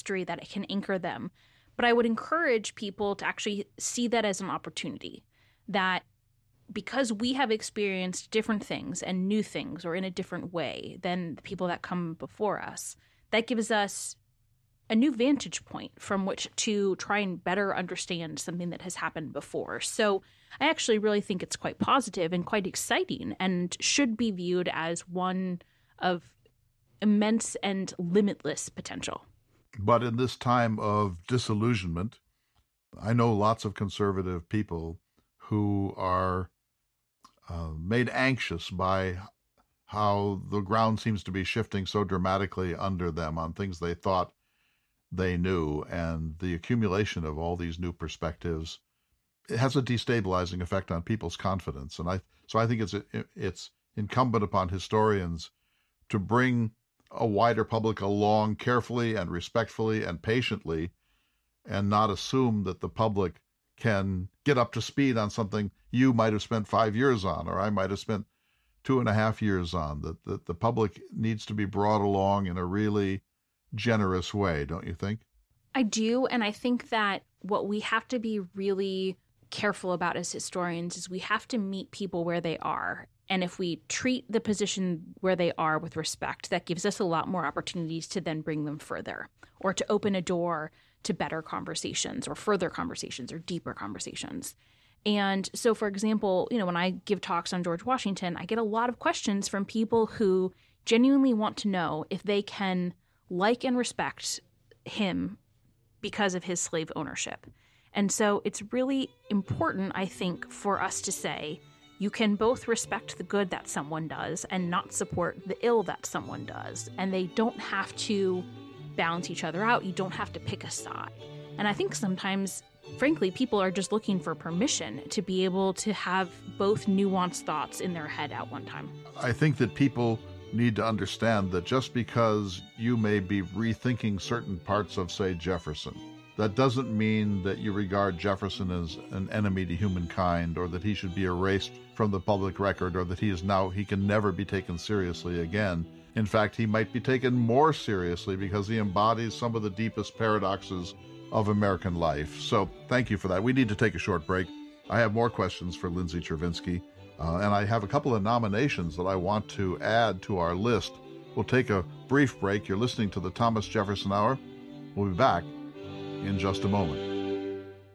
history that it can anchor them. But I would encourage people to actually see that as an opportunity, that because we have experienced different things and new things or in a different way than the people that come before us, that gives us a new vantage point from which to try and better understand something that has happened before. So I actually really think it's quite positive and quite exciting and should be viewed as one of immense and limitless potential. But in this time of disillusionment, I know lots of conservative people who are made anxious by how the ground seems to be shifting so dramatically under them on things they thought they knew, and the accumulation of all these new perspectives, it has a destabilizing effect on people's confidence. And I think it's incumbent upon historians to bring a wider public along carefully and respectfully and patiently, and not assume that the public can get up to speed on something you might have spent 5 years on, or I might have spent 2.5 years on. That the public needs to be brought along in a really generous way, don't you think? I do, and I think that what we have to be really careful about as historians is we have to meet people where they are. And if we treat the position where they are with respect, that gives us a lot more opportunities to then bring them further, or to open a door to better conversations or further conversations or deeper conversations. And so, for example, when I give talks on George Washington, I get a lot of questions from people who genuinely want to know if they can like and respect him because of his slave ownership. And so it's really important, I think, for us to say, you can both respect the good that someone does and not support the ill that someone does. And they don't have to balance each other out. You don't have to pick a side. And I think sometimes, frankly, people are just looking for permission to be able to have both nuanced thoughts in their head at one time. I think that people need to understand that just because you may be rethinking certain parts of, say, Jefferson, that doesn't mean that you regard Jefferson as an enemy to humankind, or that he should be erased from the public record, or that he can never be taken seriously again. In fact, he might be taken more seriously because he embodies some of the deepest paradoxes of American life. So thank you for that. We need to take a short break. I have more questions for Lindsay Chervinsky, and I have a couple of nominations that I want to add to our list. We'll take a brief break. You're listening to the Thomas Jefferson Hour. We'll be back in just a moment.